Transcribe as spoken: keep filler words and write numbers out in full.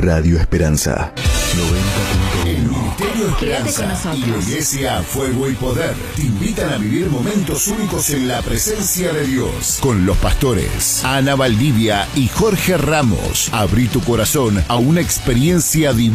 Radio Esperanza. El Ministerio Esperanza y la Iglesia Fuego y Poder te invitan a vivir momentos únicos en la presencia de Dios con los pastores Ana Valdivia y Jorge Ramos. Abrí tu corazón a una experiencia divina